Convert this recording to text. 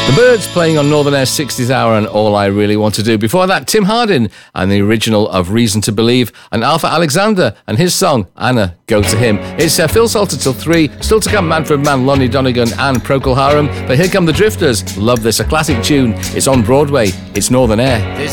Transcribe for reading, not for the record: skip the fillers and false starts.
The Byrds playing on Northern Air's 60th Hour and All I Really Want to Do. Before that, Tim Hardin and the original of Reason to Believe, and Alpha Alexander and his song, Anna, Go to Him. It's Phil Salter till 3. Still to come, Manfred Mann, Lonnie Donegan and Procol Harum. But here come the Drifters. Love this, a classic tune. It's on Broadway. It's Northern Air.